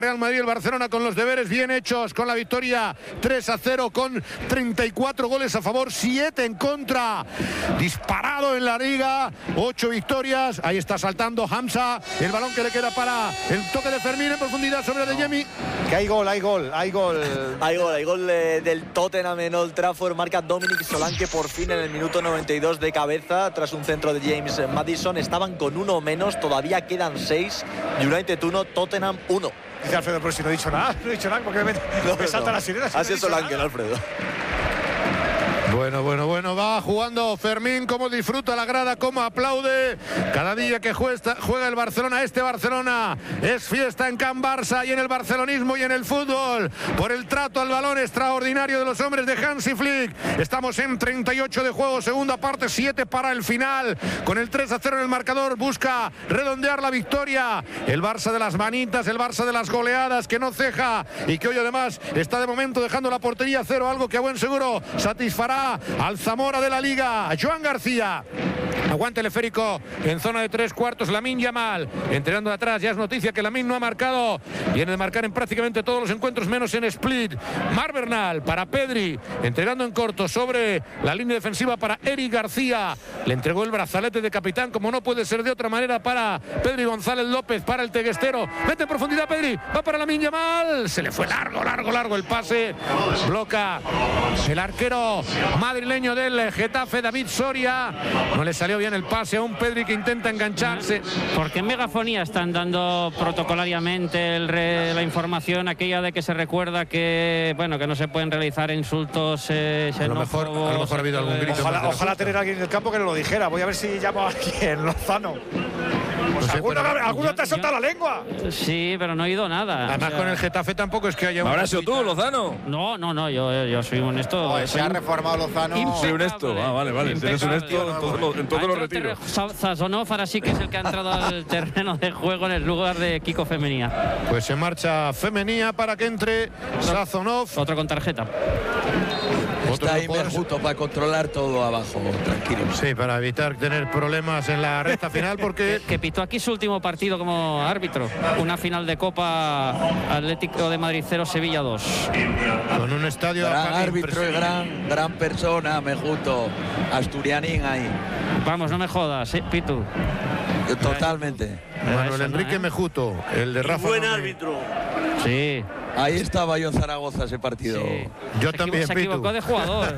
Real Madrid, el Barcelona con los deberes bien hechos, con la victoria 3-0, con 34 goles a favor, 7 en contra. Disparado en la liga, 8 victorias. Ahí está saltando Hamza, el balón que le queda para el toque de Fermín en profundidad sobre Adeyemi. Que hay gol del Tottenham en Old Trafford. Marca Dominic Solanke por fin en el minuto 92 de cabeza, tras un centro de James Maddison. Estaban con uno menos, todavía quedan 6. United 1, Tottenham 1. Dice Alfredo, pero si no he dicho nada, porque me salta la sirena. Así es Solanke, ¿no, Alfredo? Bueno, va jugando Fermín, cómo disfruta la grada, cómo aplaude cada día que juega el Barcelona. Este Barcelona es fiesta en Can Barça y en el barcelonismo y en el fútbol, por el trato al balón extraordinario de los hombres de Hansi Flick. Estamos en 38 de juego, segunda parte, 7 para el final, con el 3-0 en el marcador. Busca redondear la victoria el Barça de las manitas, el Barça de las goleadas, que no ceja y que hoy además está de momento dejando la portería a cero, algo que a buen seguro satisfará al Zamora de la Liga. Joan García. Aguante el esférico en zona de 3/4. Lamine Yamal entrenando de atrás. Ya es noticia que Lamine no ha marcado. Viene de marcar en prácticamente todos los encuentros, menos en Split. Mar Bernal para Pedri, entregando en corto sobre la línea defensiva para Eric García. Le entregó el brazalete de capitán, como no puede ser de otra manera, para Pedri González López, para el teguestero. Mete en profundidad Pedri, va para Lamine Yamal. Se le fue largo el pase. Bloca el arquero madrileño del Getafe, David Soria. No le salió bien el pase a un Pedri que intenta engancharse. Porque en megafonía están dando protocolariamente la información aquella de que se recuerda que, bueno, que no se pueden realizar insultos a lo mejor ha habido algún grito. Ojalá tener a alguien en el campo que nos lo dijera. Voy a ver si llamo a alguien, Lozano. ¿Alguno te ha soltado la lengua? Sí, pero no he oído nada. Además, con el Getafe tampoco es que haya... ¿Habrás sido tú, Lozano? No, yo soy honesto. Se ha reformado Lozano. Soy honesto. Vale. Si eres honesto, en todo lo retiro. Sazonov ahora sí que es el que ha entrado al terreno de juego en el lugar de Kiko Femenía. Pues se marcha Femenía para que entre Sazonov. Otro con tarjeta. Está ahí Mejuto para controlar todo abajo, tranquilo. Sí, para evitar tener problemas en la recta final, porque... que pitó aquí su último partido como árbitro. Una final de Copa, Atlético de Madrid 0, Sevilla 2. Con un estadio... Gran árbitro y gran persona, Mejuto. Asturianín ahí. Vamos, no me jodas, Pitu. Totalmente. Manuel Enrique Mejuto, el de Rafa. Buen árbitro. Sí. Ahí estaba yo en Zaragoza ese partido. Sí. Yo también, Se equivocó de jugador.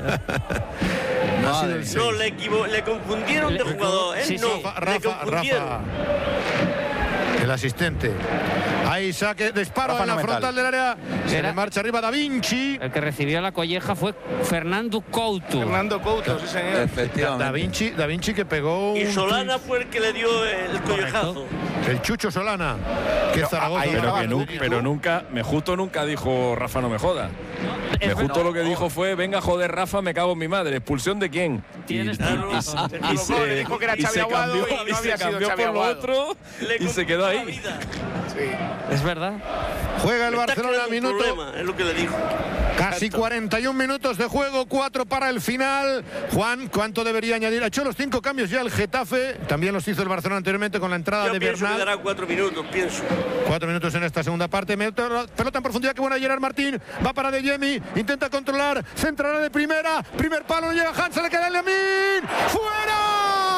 No, le confundieron de jugador. Él sí, no, Rafa, el asistente. Ahí saque, disparo en la frontal del área. Se le marcha arriba Da Vinci. El que recibió la colleja fue Fernando Couto. Sí, señor. Efectivamente. Da Vinci que pegó. Y Solana fue el que le dio el collejazo. El Chucho Solana. Que Zaragoza. Pero nunca, Mejuto nunca dijo Rafa no me joda. Mejuto lo que dijo fue: venga, joder, Rafa, me cago en mi madre. ¿Expulsión de quién? Tienes Y se cambió por lo otro y se quedó ahí. Es verdad. Juega el Barcelona, minuto. Es lo que le dijo. Casi 41 minutos de juego, 4 para el final. Juan, ¿cuánto debería añadir? Ha hecho los 5 cambios ya el Getafe. También los hizo el Barcelona anteriormente con la entrada de Bernal. Que dará 4 minutos, pienso. 4 minutos en esta segunda parte. Pelota en profundidad, que buena Gerard Martín. Va para Adeyemi, intenta controlar. Centrará de primera. Primer palo, no llega Hans, se le queda el Lamine. ¡Fuera!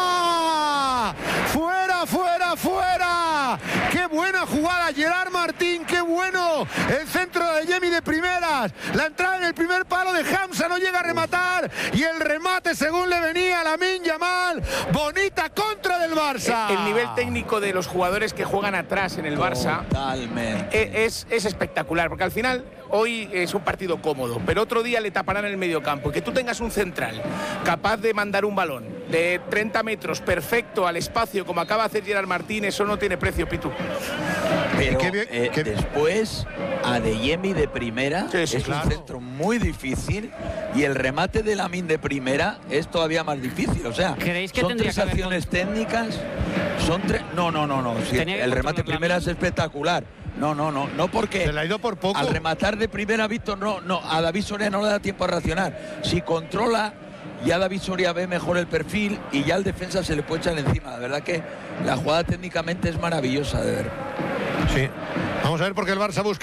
¡Fuera! ¡Qué buena jugada, Gerard Martín! ¡Qué bueno! El centro de Adeyemi de primeras. La entrada en el primer palo de Hamza, no llega a rematar. Y el remate según le venía a Lamine Yamal. Bonita contra del Barça. El nivel técnico de los jugadores que juegan atrás en el Barça es espectacular, porque al final hoy es un partido cómodo, pero otro día le taparán el mediocampo. Que tú tengas un central capaz de mandar un balón de 30 metros perfecto al espacio, como acaba de hacer Gerard Martín, eso no tiene precio, Pitu. Pero después Adeyemi de primera es un centro muy difícil, y el remate de Lamine de primera es todavía más difícil. O sea, ¿creéis que son 3 acciones técnicas? Son 3. No. Sí, el remate de primera es espectacular. No, porque se le ha ido por poco. Al rematar de primera, Víctor, a David Soria no le da tiempo a reaccionar. Si controla, ya David Soria ve mejor el perfil y ya el defensa se le puede echar encima. La verdad que la jugada técnicamente es maravillosa de ver. Sí. Vamos a ver, porque el Barça busca